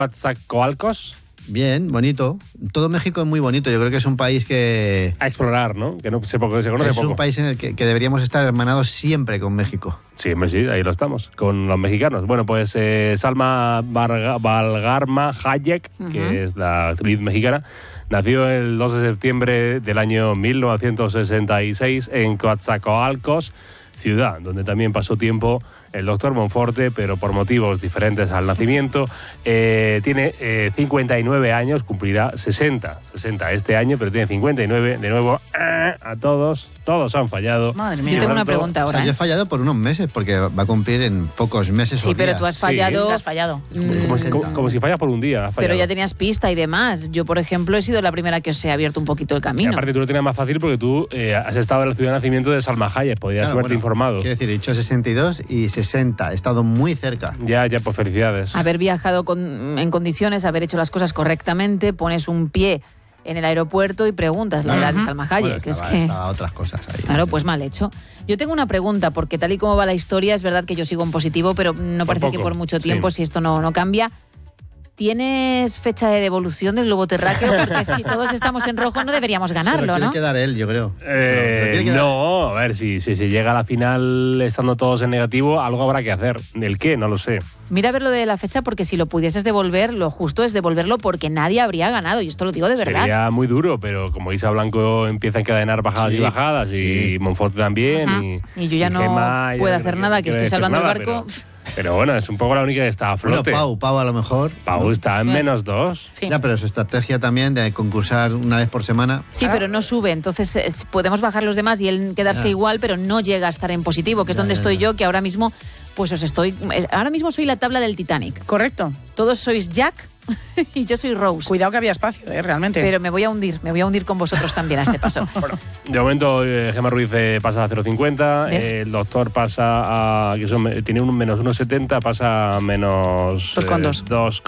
Coatzacoalcos. Bien, bonito. Todo México es muy bonito. Yo creo que es un país que... A explorar, ¿no? Que no sé poco, se conoce es poco. un país en el que deberíamos estar hermanados siempre con México. Sí, ahí lo estamos, con los mexicanos. Bueno, pues Salma Valgarma Hayek, que es la actriz mexicana, nació el 2 de septiembre del año 1966 en Coatzacoalcos, ciudad donde también pasó tiempo el doctor Monforte, pero por motivos diferentes al nacimiento. Tiene 59 años, cumplirá 60 este año, pero tiene 59. De nuevo, a todos han fallado. Madre mía. Yo tengo una pregunta ahora. O sea, yo he fallado por unos meses, porque va a cumplir en pocos meses Sí, o pero días. tú has fallado. Has fallado. Como si fallas por un día. Has Pero fallado. ya tenías pista y demás. Yo, por ejemplo, he sido la primera que os he abierto un poquito el Y camino. aparte tú lo tenías más fácil porque tú has estado en la ciudad de nacimiento de Salma Hayek, podías Claro, haberte informado. Quiero decir, he dicho 62 y 60. He estado muy cerca. Ya, pues felicidades. Haber viajado en condiciones, haber hecho las cosas correctamente, pones un pie en el aeropuerto y preguntas la edad de Salma Hayek. Bueno, que estaba, es que... estaba otras cosas ahí. Claro, pues mal hecho. Yo tengo una pregunta, porque tal y como va la historia, es verdad que yo sigo en positivo, pero no Por parece que poco, por mucho tiempo, sí. si esto no cambia. ¿Tienes fecha de devolución del globo terráqueo? Porque si todos estamos en rojo no deberíamos Se lo ganarlo, quiere ¿no? quedar él, yo creo. Se lo quiere quedar. No, a ver, si se llega a la final estando todos en negativo, algo habrá que hacer. ¿El qué? No lo sé. Mira a ver lo de la fecha, porque si lo pudieses devolver, lo justo es devolverlo porque nadie habría ganado. Y esto lo digo de verdad. Sería muy duro, pero como Isa Blanco empieza a encadenar bajadas Sí, y bajadas, y Monforte también, Y yo ya no Gemma, puedo ya hacer no nada, que quiero estoy decir salvando el nada, barco. Pero bueno, es un poco la única que está a Bueno, flote. Pau a lo mejor. Pau está en -2. Sí. Ya, pero su estrategia también de concursar una vez por semana. Sí, pero no sube. Entonces podemos bajar los demás y él quedarse Ya. igual, pero no llega a estar en positivo, que es Ya, donde ya, estoy ya. yo, que ahora mismo pues ahora mismo soy la tabla del Titanic. Correcto. Todos sois Jack y yo soy Rose. Cuidado que había espacio, realmente. Pero me voy a hundir con vosotros también a este paso. De momento, Gemma Ruiz pasa a 0,50. ¿Ves? El doctor pasa a. Tiene un -1,70, pasa a menos 2,2.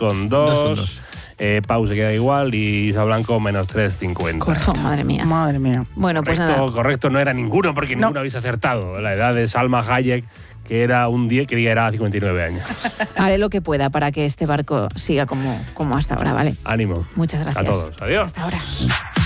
2,2. Pau se queda igual y Isa Blanco -3,50. Correcto. Oh, madre mía. Madre mía. Bueno, pues nada. Correcto no era ninguno, porque ninguno habéis acertado. La edad de Salma Hayek, que era era 59 años. Haré lo que pueda para que este barco siga como hasta ahora, ¿vale? Ánimo. Muchas gracias. A todos. Adiós. Hasta ahora.